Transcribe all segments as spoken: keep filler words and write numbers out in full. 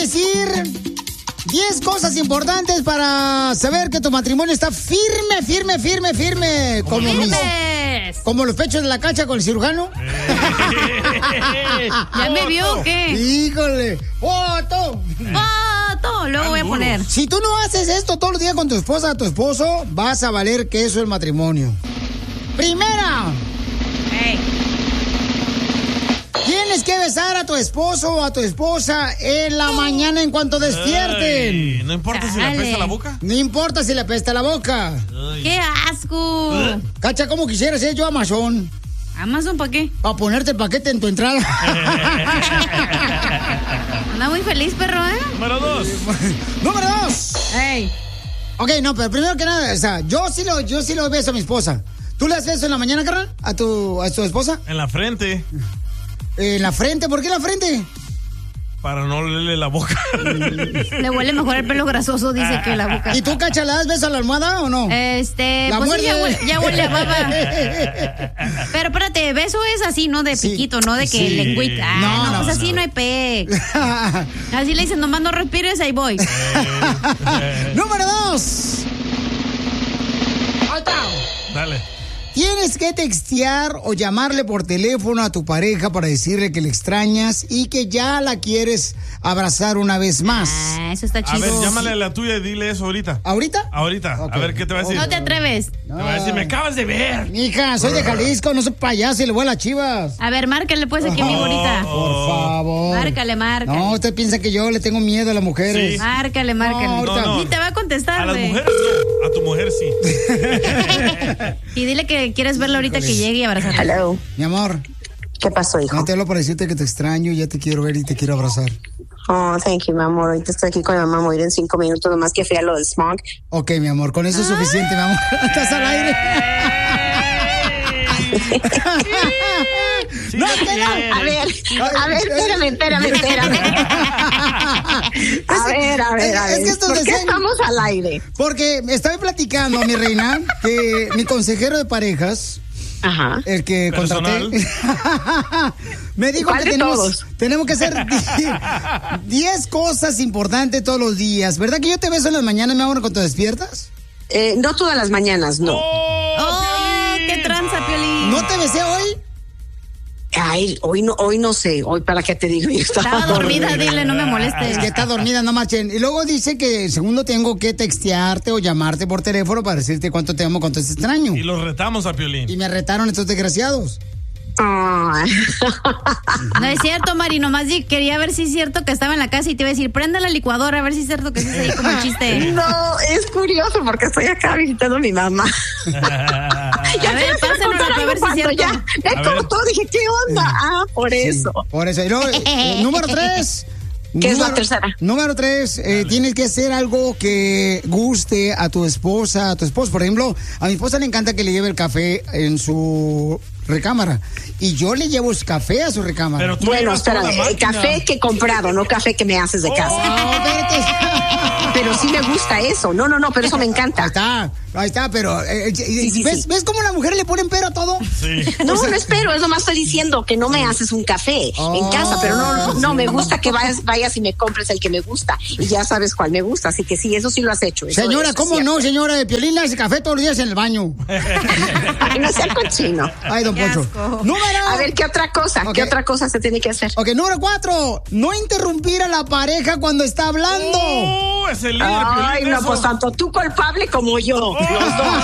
decir diez cosas importantes para saber que tu matrimonio está firme, firme, firme, firme. Como, mis, como los pechos de la cacha con el cirujano. ¿Ya me vio o qué? Híjole. ¡Foto! ¡Foto! Luego voy a poner. Si tú no haces esto todos los días con tu esposa o tu esposo, vas a valer queso el matrimonio. Primera. Hey. Tienes que besar a tu esposo o a tu esposa en la mañana en cuanto despierten. Ay, no importa Dale. si le apesta la boca. No importa si le apesta la boca. Ay. ¡Qué asco! ¿Eh? Cacha, ¿cómo quisiera ser yo Amazon? ¿Amazon para qué? Para ponerte el paquete en tu entrada. Anda muy feliz, perro, ¿eh? Número dos. Número dos. Ey. Ok, no, pero primero que nada, o sea, yo sí lo, yo sí lo beso a mi esposa. ¿Tú le haces eso en la mañana, carnal? ¿A tu, a tu esposa? En la frente. ¿En la frente? ¿Por qué en la frente? Para no olerle la boca. Le huele mejor el pelo grasoso, dice, que la boca. ¿Y tú, Cacha, le das beso a la almohada o no? Este, la pues muerde. Sí, ya, huele, ya huele a baba. Pero espérate, beso es así, ¿no? De sí. piquito, no de que sí. lengüita. Ah, no, no, no, pues así no, no hay pe. Así le dicen, nomás no respires, ahí voy. Número dos. ¡Alta! Dale. Tienes que textear o llamarle por teléfono a tu pareja para decirle que le extrañas y que ya la quieres abrazar una vez más. Ah, eso está chido. A ver, llámale a la tuya y dile eso ahorita. ¿Ahorita? Ahorita. Okay. A ver, ¿qué te va a decir? No te atreves. No. Te va a decir, me acabas de ver. Mija, soy de Jalisco, no soy payaso y le voy a las Chivas. A ver, márcale pues aquí, oh, mi bonita. Por favor. Márcale, márcale. No, usted piensa que yo le tengo miedo a las mujeres. Sí. Márcale, márcale. No, no, no. Ni te va a contestar, A las mujeres no, a tu mujer sí. Y dile que quieres verla ahorita que llegue y abrazarla. Hello. Mi amor. ¿Qué pasó, hijo? No te hablo para decirte que te extraño, ya te quiero ver y te quiero abrazar. Oh, thank you, mi amor. Ahorita estoy aquí con mi mamá, voy a ir en cinco minutos, nomás que fui a lo del smog. Ok, mi amor, con eso es suficiente, mi amor. Estás al aire. Sí, no, espera. A ver, a ver, espérame, espérame, espérame. A ver, a ver, a ver. Es que esto ¿Por qué estamos al aire? Porque me estaba platicando, mi reina, que mi consejero de parejas, ajá, el que Personal. contraté, me dijo que tenemos, tenemos que hacer diez cosas importantes todos los días. ¿Verdad que yo te beso en las mañanas, mi amor, cuando te despiertas? Eh, no todas las mañanas, no. ¡Oh, oh qué tranza, Piolín! ¿No te besé hoy? Ay, hoy no, hoy no sé, hoy para qué te digo. Yo estaba, estaba dormida, dormida, dile, no me molestes. Es que está dormida, no marchen. Y luego dice que segundo tengo que textearte o llamarte por teléfono para decirte cuánto te amo, cuánto es extraño. Y los retamos a Piolín. Y me retaron estos desgraciados. Oh. No es cierto, Mari, nomás quería ver si es cierto que estaba en la casa y te iba a decir, prenda la licuadora, a ver si es cierto que es ahí como el chiste. No, es curioso porque estoy acá visitando a mi mamá. Ya a ver, pásenlo para ver si es cierto. Ya, me cortó, dije, ¿qué onda? Ah, por eso. Sí, por eso. Y luego, eh, número tres. ¿Qué número, es la tercera? Número tres, eh, tienes que hacer algo que guste a tu esposa, a tu esposo. Por ejemplo, a mi esposa le encanta que le lleve el café en su recámara. Y yo le llevo el café a su recámara. Pero tú bueno, espera, el café que he comprado, no café que me haces de casa. Oh, pero sí me gusta eso. No, no, no, pero eso me encanta. Ahí está, ahí está, pero eh, sí, sí, ¿ves, sí. ¿ves cómo a la mujer le ponen pero a todo? Sí. No, o sea, no espero, eso más estoy diciendo que no me haces un café oh, en casa, pero no, no, no, me gusta que vayas, vayas y me compres el que me gusta. Y ya sabes cuál me gusta, así que sí, eso sí lo has hecho. Eso, señora, eso ¿cómo no, señora? De Piolín le hace café todos los días en el baño. Ay, no sea cochino. Ay, don Poncho. Número. A ver, ¿qué otra cosa? Okay. ¿Qué otra cosa se tiene que hacer? Ok, número cuatro. No interrumpir a la pareja cuando está hablando. Oh, es el líder, Ay, Piolín, no, eso. pues tanto tú culpable como yo. Oh. Los dos.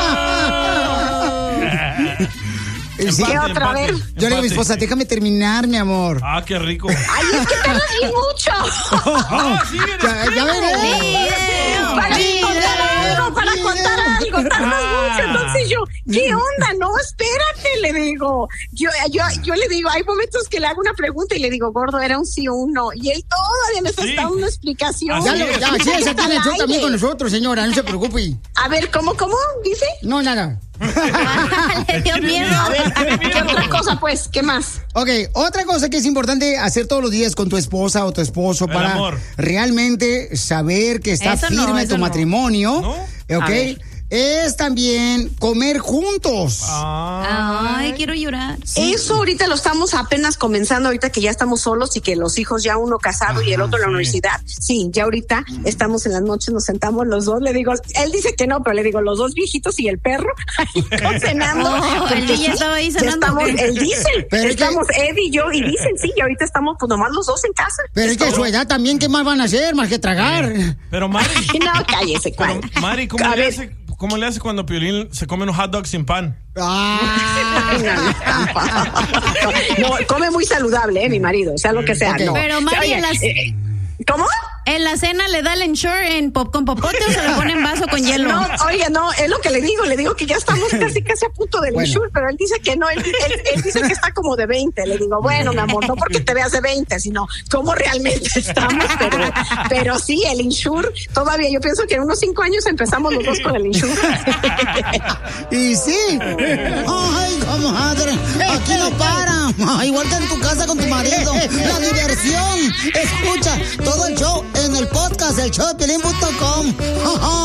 Sí. ¿Qué otra empate, vez? Yo le digo a mi esposa, déjame terminar, mi amor. Ah, qué rico. Ay, es que tardas bien mucho. Ah, sí, ya, ya veré. Para contar algo, para contar algo, tardas mucho. Entonces yo, ¿qué onda? No, espérate, le digo. Yo, yo, yo le digo, hay momentos que le hago una pregunta y le digo, gordo, era un sí o un no. Y él todavía me está Sí. dando una explicación. Ya, lo, ya, sí, esa tiene el show también con nosotros, señora, no se preocupe. A ver, ¿cómo, cómo? ¿Dice? No, nada. Le dio miedo. A ver, ¿qué otra cosa, pues? ¿Qué más? Ok, otra cosa que es importante hacer todos los días con tu esposa o tu esposo El para amor. realmente saber que está Eso firme no, eso tu no. matrimonio, ¿No? ok, es también comer juntos. Ay, quiero llorar. Sí. Eso ahorita lo estamos apenas comenzando, ahorita que ya estamos solos y que los hijos ya uno casado Ajá, y el otro en la sí. universidad. Sí, ya ahorita estamos en las noches, nos sentamos los dos, le digo, él dice que no, pero le digo, los dos viejitos y el perro ahí cenando. Oh, el día ya estaba ahí cenando. Estamos, él dice, pero estamos que... Ed y yo y dicen, sí, y ahorita estamos pues nomás los dos en casa. Pero es que a su edad también, ¿qué más van a hacer? Más que tragar. Sí. Pero Mari. No, cállese, ¿cuál? Pero, Mari, ¿cómo a le ver. hace? ¿Cómo le hace cuando Piolín se come unos hot dogs sin pan? Ah. No, come muy saludable, eh, mi marido, sea lo que sea. Okay. No. Pero Mari, en las... eh, ¿cómo? ¿En la cena le da el ensure en pop con popote o se le pone en vaso con hielo? No, oye, no, es lo que le digo, le digo que ya estamos casi casi a punto del bueno. ensure, pero él dice que no, él, él, él dice que está como de veinte. Le digo, bueno, mi amor, no porque te veas de veinte, sino cómo realmente estamos, pero, pero sí, el ensure, todavía yo pienso que en unos cinco años empezamos los dos con el ensure. Y sí. Ay, comadre, aquí no para. Igual que en tu casa con tu marido. La diversión. Escucha todo el show en el podcast, el show de Piolín punto com.